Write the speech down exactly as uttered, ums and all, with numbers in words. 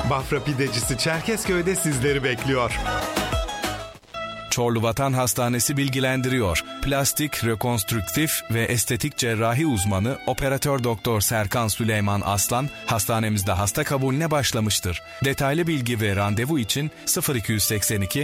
Bafra Pidecisi Çerkezköy'de sizleri bekliyor. Çorlu Vatan Hastanesi bilgilendiriyor. Plastik, rekonstrüktif ve estetik cerrahi uzmanı operatör doktor Serkan Süleyman Aslan hastanemizde hasta kabulüne başlamıştır. Detaylı bilgi ve randevu için sıfır iki seksen iki